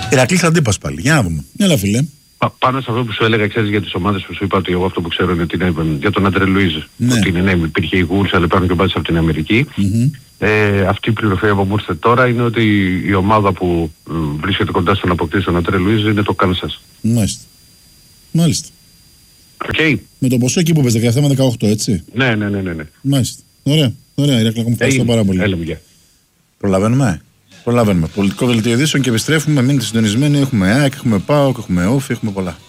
Ηρακλής Αντίπας πάλι. Για να δούμε. Έλα, φίλε. Πάνω σε αυτό που σου έλεγα, ξέρεις, για τις ομάδες που σου είπα, ότι εγώ αυτό που ξέρω είναι ότι είναι για τον Άντρε Λουίζ. Ναι. Ότι είναι, υπήρχε η Wolves, αλλά υπάρχουν και ομάδες από την Αμερική. Αυτή η πληροφορία που μου ήρθε τώρα είναι ότι η ομάδα που βρίσκεται κοντά στο να αποκτήσει τον Άντρε Λουίζ είναι το Κάνσας. Μάλιστα. Okay. Με το ποσό εκεί που πες 17 με 18, έτσι. Ναι. Μάλιστα. Ωραία, Ηρακλή, μου ευχαριστώ πάρα πολύ. Έλα, Προλαβαίνουμε. Πολιτικό δελτίο ειδήσεων και επιστρέφουμε. Μείνετε συντονισμένοι. Έχουμε ΑΕΚ, έχουμε ΠΑΟΚ, έχουμε ΟΦ, έχουμε πολλά.